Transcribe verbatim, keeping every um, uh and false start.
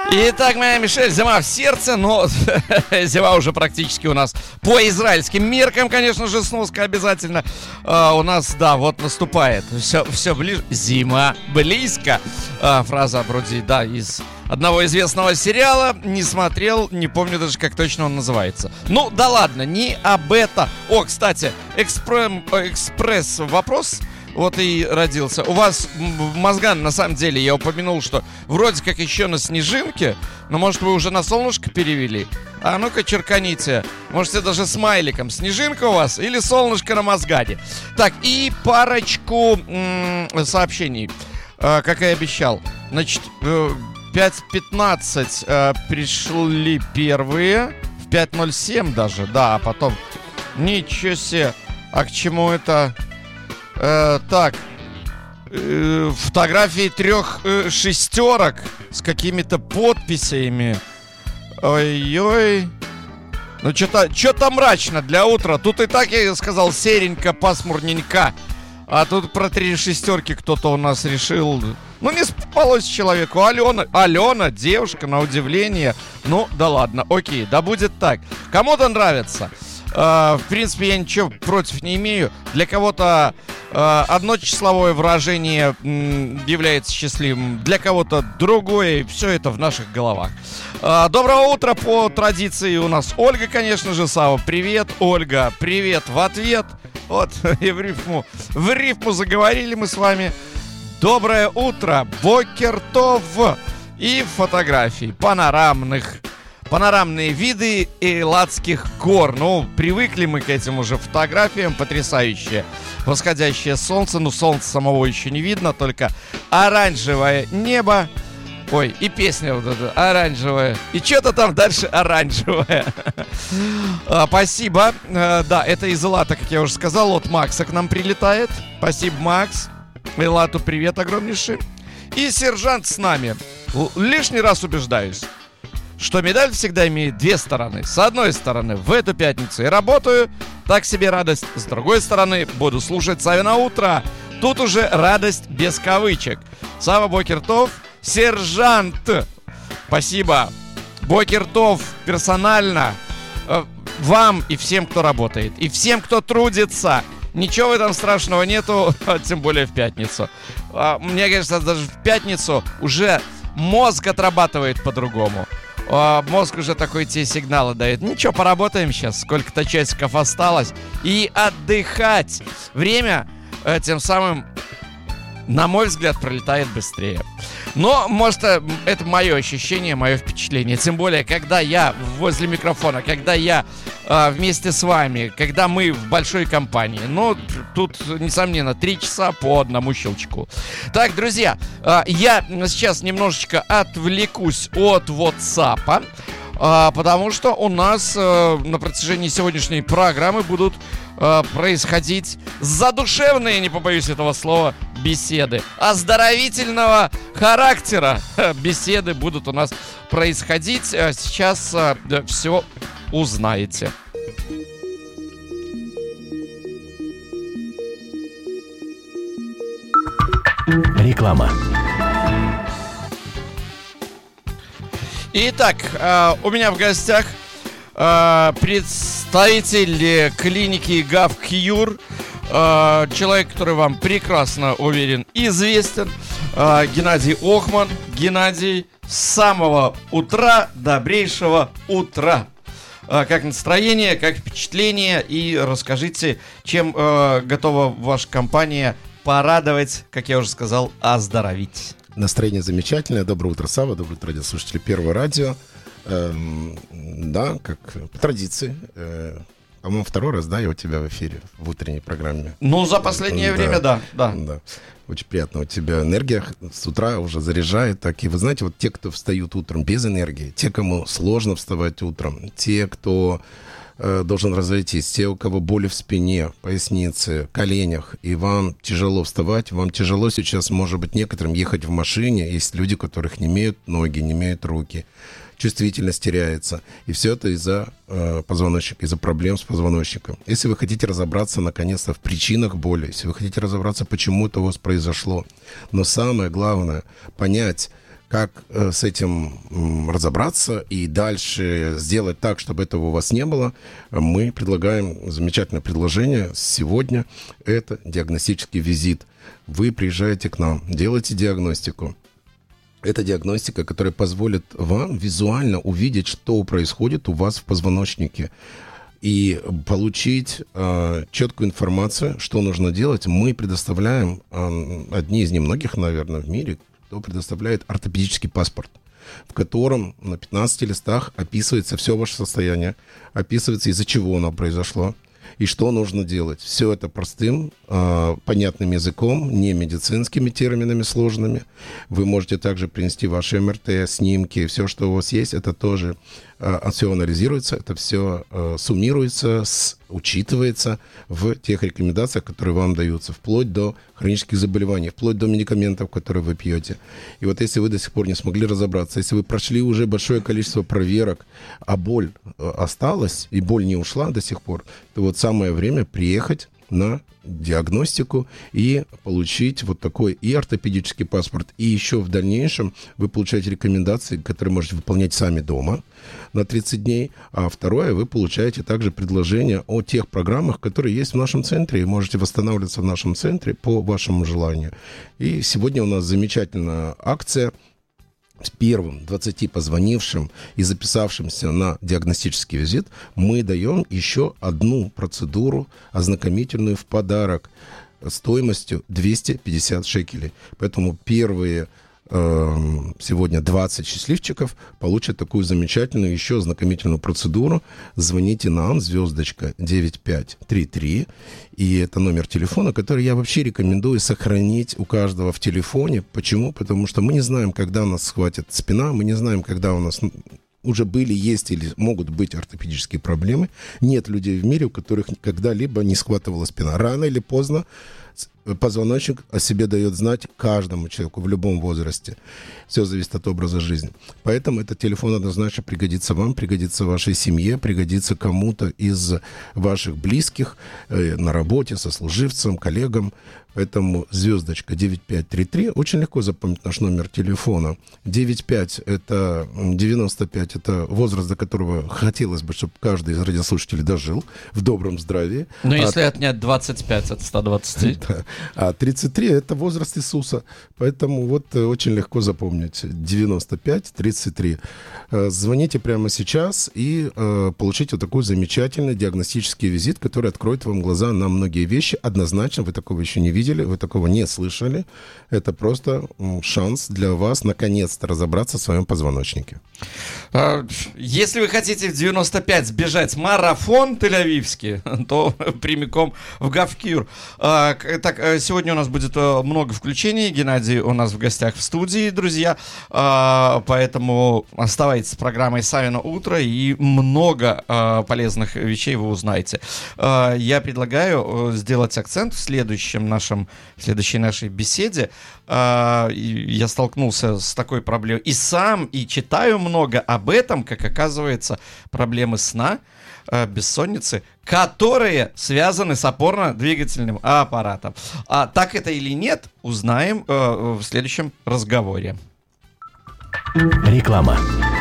Итак, моя Мишель, зима в сердце, но зима уже практически у нас по израильским меркам, конечно же, сноска обязательно. А, у нас, да, вот наступает. Все, все ближе. Зима близко. А, фраза вроде, да, из одного известного сериала. Не смотрел, не помню даже, как точно он называется. Ну, да ладно, не об этом. О, кстати, экспрем, экспресс вопрос. Вот и родился. У вас в Мозган, на самом деле, я упомянул, что вроде как еще на снежинке, но, может, вы уже на солнышко перевели? А ну-ка, черканите. Можете даже смайликом. Снежинка у вас или солнышко на Мозгане? Так, и парочку м- сообщений, э, как и обещал. Значит, э, пять пятнадцать э, пришли первые. В пять ноль семь даже, да, а потом... Ничего себе. А к чему это... Э, так, э, фотографии трех э, шестерок с какими-то подписями. Ой-ой. Ну, что-то что-то мрачно для утра. Тут и так, я сказал, серенько, пасмурненько. А тут про три шестерки кто-то у нас решил. Ну, не спалось человеку. Алена, Алена, девушка, на удивление. Ну, да ладно, окей, да будет так. Кому-то нравится. Uh, в принципе, я ничего против не имею. Для кого-то uh, одно числовое выражение м, является счастливым, для кого-то другое. Все это в наших головах. Uh, доброго утра по традиции у нас Ольга, конечно же, Сава. Привет, Ольга. Привет в ответ. Вот, и в рифму, в рифму заговорили мы с вами. Доброе утро, Бокер Тов. И фотографий панорамных. Панорамные виды Эйладских гор. Ну, привыкли мы к этим уже фотографиям. Потрясающее восходящее солнце. Ну, солнца самого еще не видно, только оранжевое небо. Ой, и песня вот эта оранжевая. И что-то там дальше оранжевое. Спасибо. Да, это из Элата, как я уже сказал. Вот Макса к нам прилетает. Спасибо, Макс. Элату привет огромнейший. И сержант с нами. Лишний раз убеждаюсь, что медаль всегда имеет две стороны. С одной стороны, в эту пятницу я работаю, так себе радость. С другой стороны, буду слушать Савина утро. Тут уже радость без кавычек. Сава Бокертов, сержант. Спасибо. Бокертов персонально э, вам и всем, кто работает, и всем, кто трудится. Ничего в этом страшного нету, тем более в пятницу. А, мне кажется, даже в пятницу уже мозг отрабатывает по-другому. О, мозг уже такой тебе сигналы дает. Ничего, поработаем сейчас, сколько-то часиков осталось. И отдыхать. Время э, тем самым, на мой взгляд, пролетает быстрее. Но, может, это мое ощущение, мое впечатление. Тем более, когда я возле микрофона, когда я э, вместе с вами, когда мы в большой компании. Ну, тут, несомненно, три часа по одному щелчку. Так, друзья, э, я сейчас немножечко отвлекусь от WhatsApp, э, потому что у нас э, на протяжении сегодняшней программы будут э, происходить задушевные, не побоюсь этого слова, беседы оздоровительного характера. Беседы будут у нас происходить. Сейчас да, все узнаете. Реклама. Итак, э, у меня в гостях э, представитель клиники GovCure. Uh, человек, который вам прекрасно, уверен, известен, uh, Геннадий Охман. Геннадий, с самого утра, добрейшего утра. Uh, как настроение, как впечатление? И расскажите, чем uh, готова ваша компания порадовать, как я уже сказал, оздоровить. Настроение замечательное. Доброе утро, Сава. Доброе утро, радиослушатели Первого радио. Эм, да, как по традиции. Э, По-моему, второй раз, да, я у тебя в эфире, в утренней программе. Ну, за последнее да, время, да, да. Да. Очень приятно. У тебя энергия с утра уже заряжает. Так, и вы знаете, вот те, кто встают утром без энергии, те, кому сложно вставать утром, те, кто э, должен разойтись, те, у кого боли в спине, пояснице, коленях, и вам тяжело вставать, вам тяжело сейчас, может быть, некоторым ехать в машине. Есть люди, у которых не имеют ноги, не имеют руки. Чувствительность теряется. И все это из-за э, позвоночника, из-за проблем с позвоночником. Если вы хотите разобраться, наконец-то, в причинах боли, если вы хотите разобраться, почему это у вас произошло, но самое главное, понять, как э, с этим м, разобраться и дальше сделать так, чтобы этого у вас не было, мы предлагаем замечательное предложение сегодня. Это диагностический визит. Вы приезжаете к нам, делаете диагностику. Это диагностика, которая позволит вам визуально увидеть, что происходит у вас в позвоночнике. И получить э, четкую информацию, что нужно делать. Мы предоставляем, э, одни из немногих, наверное, в мире, кто предоставляет ортопедический паспорт, в котором на пятнадцати листах описывается все ваше состояние, описывается, из-за чего оно произошло и что нужно делать. Все это простым, э, понятным языком, не медицинскими терминами сложными. Вы можете также принести ваши эм эр тэ, снимки, все, что у вас есть, это тоже э, все анализируется, это все э, суммируется, с, учитывается в тех рекомендациях, которые вам даются, вплоть до хронических заболеваний, вплоть до медикаментов, которые вы пьете. И вот если вы до сих пор не смогли разобраться, если вы прошли уже большое количество проверок, а боль э, осталась, и боль не ушла до сих пор, то вот самое время приехать на диагностику и получить вот такой и ортопедический паспорт, и еще в дальнейшем вы получаете рекомендации, которые можете выполнять сами дома на тридцать дней, а второе, вы получаете также предложение о тех программах, которые есть в нашем центре, и можете восстанавливаться в нашем центре по вашему желанию. И сегодня у нас замечательная акция. С первым двадцати позвонившим и записавшимся на диагностический визит мы даем еще одну процедуру ознакомительную в подарок стоимостью двести пятьдесят шекелей. Поэтому первые э, сегодня двадцать счастливчиков получат такую замечательную еще ознакомительную процедуру. Звоните нам, звездочка девять пять три три. И это номер телефона, который я вообще рекомендую сохранить у каждого в телефоне. Почему? Потому что мы не знаем, когда у нас схватит спина, мы не знаем, когда у нас уже были, есть или могут быть ортопедические проблемы. Нет людей в мире, у которых когда-либо не схватывала спина. Рано или поздно позвоночник о себе дает знать каждому человеку в любом возрасте. Все зависит от образа жизни. Поэтому этот телефон однозначно пригодится вам, пригодится вашей семье, пригодится кому-то из ваших близких э, на работе, сослуживцам, коллегам. Поэтому звездочка девять пять три три. Очень легко запомнить наш номер телефона. девять пять это девяносто пять, это возраст, до которого хотелось бы, чтобы каждый из радиослушателей дожил в добром здравии. Но а, если отнять двадцать пять от ста двадцати. Да. А тридцать три это возраст Иисуса. Поэтому вот очень легко запомнить. девяносто пять тридцать три. Звоните прямо сейчас и э, получите вот такой замечательный диагностический визит, который откроет вам глаза на многие вещи. Однозначно вы такого еще не видели. Вы такого не слышали. Это просто шанс для вас наконец-то разобраться в своем позвоночнике. Если вы хотите в девяносто пять сбежать марафон тель-авивский, то прямиком в Гавкюр. Так, сегодня у нас будет много включений. Геннадий у нас в гостях в студии, друзья. Поэтому оставайтесь с программой «Савино утро», и много полезных вещей вы узнаете. Я предлагаю сделать акцент в следующем нашем в следующей нашей беседе. Я столкнулся с такой проблемой и сам, и читаю много об этом, как оказывается, проблемы сна, бессонницы, которые связаны с опорно-двигательным аппаратом. А так это или нет, узнаем в следующем разговоре. Реклама.